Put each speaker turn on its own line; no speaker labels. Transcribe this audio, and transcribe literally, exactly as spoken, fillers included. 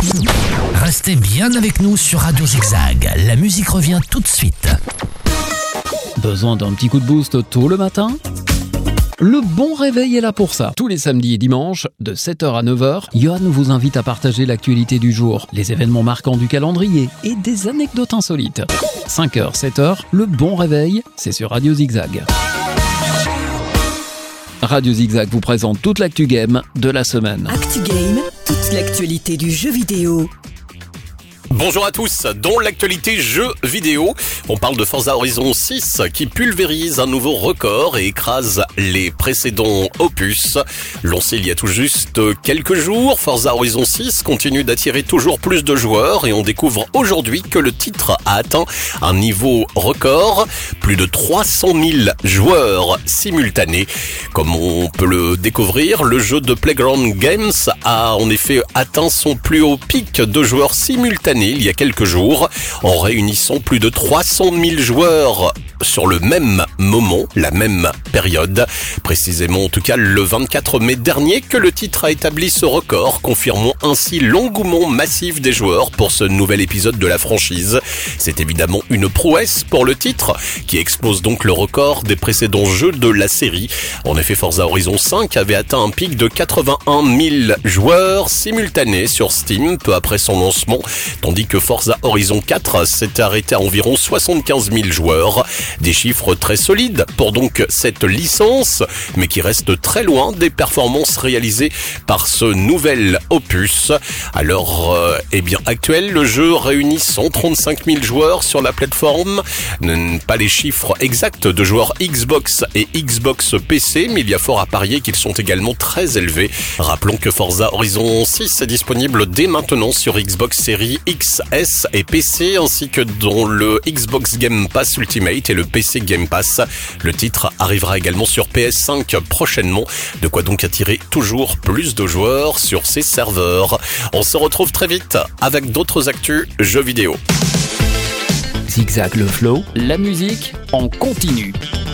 Restez bien avec nous sur Radio Zigzag. La musique revient tout de suite.
Besoin d'un petit coup de boost tôt le matin ? Le bon réveil est là pour ça. Tous les samedis et dimanches, de sept heures à neuf heures, Johan vous invite à partager l'actualité du jour, les événements marquants du calendrier et des anecdotes insolites. cinq heures, sept heures, le bon réveil, c'est sur Radio Zigzag. Radio Zigzag vous présente toute l'actu game de la semaine.
Actu Game, toute l'actualité du jeu vidéo.
Bonjour à tous, dans l'actualité jeux vidéo, on parle de Forza Horizon six qui pulvérise un nouveau record et écrase les précédents opus. Lancé il y a tout juste quelques jours, Forza Horizon six continue d'attirer toujours plus de joueurs et on découvre aujourd'hui que le titre a atteint un niveau record, plus de trois cent mille joueurs simultanés. Comme on peut le découvrir, le jeu de Playground Games a en effet atteint son plus haut pic de joueurs simultanés il y a quelques jours, en réunissant plus de trois cent mille joueurs sur le même moment, la même période. Précisément en tout cas le vingt-quatre mai dernier que le titre a établi ce record, confirmant ainsi l'engouement massif des joueurs pour ce nouvel épisode de la franchise. C'est évidemment une prouesse pour le titre, qui explose donc le record des précédents jeux de la série. En effet, Forza Horizon cinq avait atteint un pic de quatre-vingt-un mille joueurs simultanés sur Steam peu après son lancement, tandis que Forza Horizon quatre s'est arrêté à environ soixante-quinze mille joueurs. Des chiffres très solides pour donc cette licence, mais qui restent très loin des performances réalisées par ce nouvel opus. À l'heure euh, eh bien actuelle, le jeu réunit cent trente-cinq mille joueurs sur la plateforme. Pas les chiffres exacts de joueurs Xbox et Xbox P C, mais il y a fort à parier qu'ils sont également très élevés. Rappelons que Forza Horizon six est disponible dès maintenant sur Xbox Series X S et P C, ainsi que dans le Xbox Game Pass Ultimate et le P C Game Pass. Le titre arrivera également sur P S cinq prochainement, de quoi donc attirer toujours plus de joueurs sur ses serveurs. On se retrouve très vite avec d'autres actus jeux vidéo.
Zigzag le flow, la musique en continu.